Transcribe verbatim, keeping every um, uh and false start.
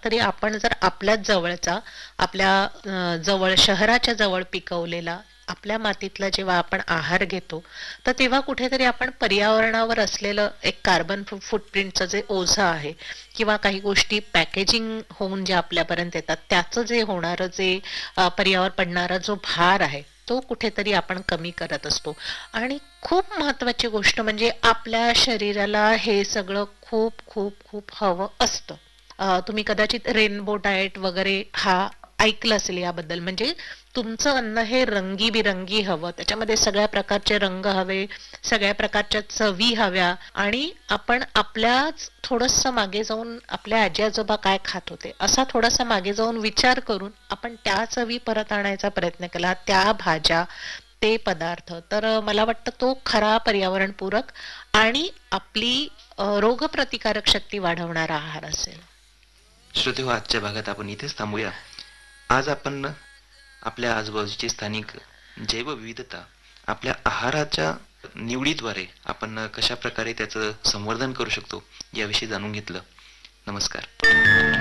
कुठेतरी आपण जर आपल्याच जवळचा, आपल्या अ, जवळ शहराच्या जवळ पिकवलेला आपल्या मातीतला जेव्हा आपण आहार घेतो, तर तेव्हा कुठेतरी आपण पर्यावरणावर असलेलं एक कार्बन फूटप्रिंटचं जे ओझं आहे किंवा काही गोष्टी पॅकेजिंग होऊन जे आपल्यापर्यंत येतात त्याचं जे होणारं जे अ, पर्यावर पडणारा जो भार आहे तो कुठेतरी आपण कमी करत असतो. आणि खूप महत्वाची गोष्ट म्हणजे आपल्या शरीराला हे सगळं खूप खूप खूप हवं असतं. अ, तुम्ही कदाचित रेनबो डाएट वगैरे हा ऐकलं असेल याबद्दल. म्हणजे तुमचं अन्न हे रंगीबिरंगी हवं, त्याच्यामध्ये सगळ्या प्रकारचे रंग हवे, सगळ्या प्रकारच्या चवी हव्या. आणि आपण आपल्याच थोडंसं मागे जाऊन आपल्या आजी आजोबा काय खात होते असा थोडासा मागे जाऊन विचार करून आपण त्या चवी परत आणायचा प्रयत्न केला, त्या भाज्या, ते पदार्थ. तर अ, मला वाटतं तो खरा पर्यावरणपूरक आणि आपली अ, रोगप्रतिकारक शक्ती वाढवणारा आहार असेल. श्रोते हो, आजच्या भागात आपण इथेच थांबूया. आज आपण आपल्या आजूबाजूची स्थानिक जैवविविधता आपल्या आहाराच्या निवडीद्वारे आपण कशा प्रकारे त्याचं संवर्धन करू शकतो याविषयी जाणून घेतलं. नमस्कार.